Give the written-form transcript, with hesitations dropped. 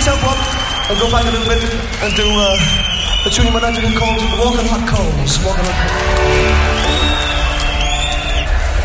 tempo up and go back a little bit and do a tune in my called Walking Hot Coals. Walking Hot Coals.